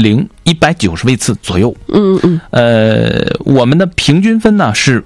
190位次左右。我们的平均分呢是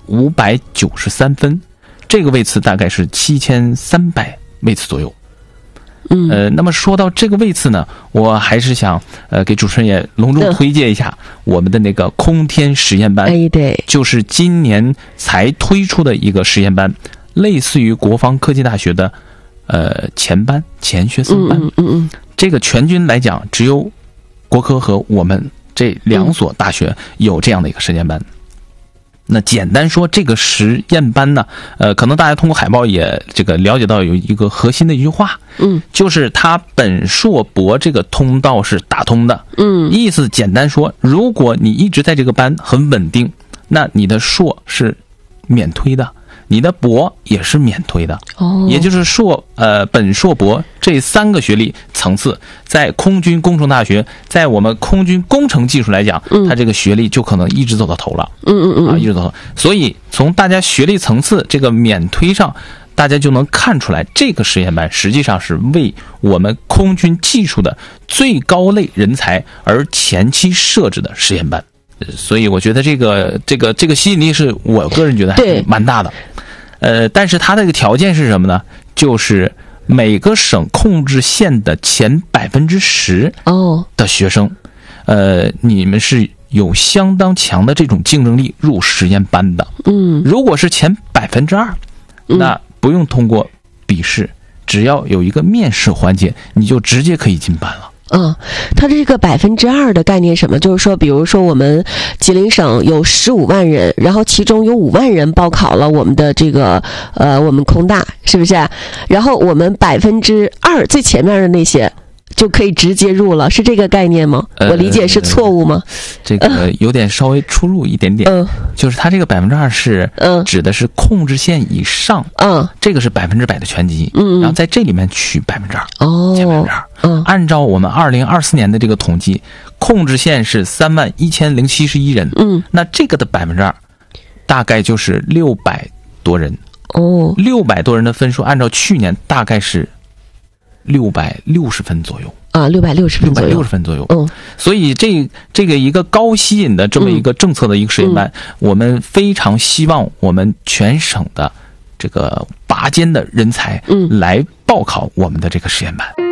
593分，这个位次大概是7300位次左右。那么说到这个位次呢，我还是想给主持人也隆重推荐一下我们的那个空天实验班。 对， 就是今年才推出的一个实验班，类似于国防科技大学的前学僧班。这个全军来讲，只有国科和我们这2所大学有这样的一个实验班。那简单说，这个实验班呢，可能大家通过海报也这个了解到有一个核心的一句话，就是它本硕博这个通道是打通的。意思简单说，如果你一直在这个班很稳定，那你的硕是免推的，你的博也是免推的。也就是本硕博这3个学历层次，在空军工程大学，在我们空军工程技术来讲，它这个学历就可能一直走到头了。一直走到头。所以从大家学历层次这个免推上，大家就能看出来，这个实验班实际上是为我们空军技术的最高类人才而前期设置的实验班。所以我觉得这个吸引力是我个人觉得还是蛮大的。但是它的一个条件是什么呢？就是每个省控制县的前10%的学生，你们是有相当强的这种竞争力入实验班的。如果是前2%，那不用通过笔试，只要有一个面试环节，你就直接可以进班了。 它这个2%的概念什么？就是说，比如说我们吉林省有15万人，然后其中有5万人报考了我们的这个我们空大，是不是？然后我们2%最前面的那些就可以直接入了，是这个概念吗？我理解是错误吗？ 这个有点稍微出入一点点。就是它这个2%是指的是控制线以上，这个是100%的全级，然后在这里面取2%，前2%。按照我们2024年的这个统计，控制线是31071人，那这个的2%大概就是600多人。600多人的分数，按照去年大概是660分左右。660分左右。所以这个一个高吸引的这么一个政策的一个实验班，我们非常希望我们全省的这个拔尖的人才来报考我们的这个实验班。